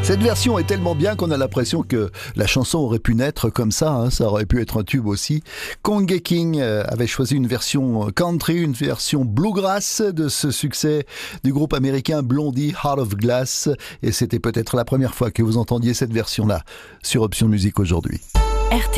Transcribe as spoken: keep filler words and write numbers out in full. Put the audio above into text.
Cette version est tellement bien qu'on a l'impression que la chanson aurait pu naître comme ça, hein, ça aurait pu être un tube aussi. Conge King avait choisi une version country, une version bluegrass de ce succès du groupe américain Blondie Heart of Glass, et c'était peut-être la première fois que vous entendiez cette version-là sur Option Musique aujourd'hui.